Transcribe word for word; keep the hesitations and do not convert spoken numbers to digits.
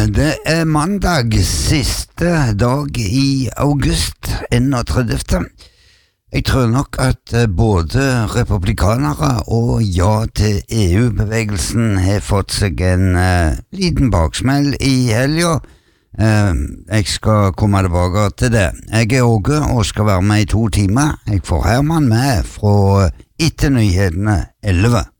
det er mandag, siste dag i august, enogtredivte Jeg tror nok at både republikanere og ja til E U-bevegelsen har fått seg en uh, liten baksmell i helga. Uh, jeg skal komme tilbake til det. Jeg er Åge og skal være med i to timer. Jeg får Herman med fra Etter nyhetene elleve.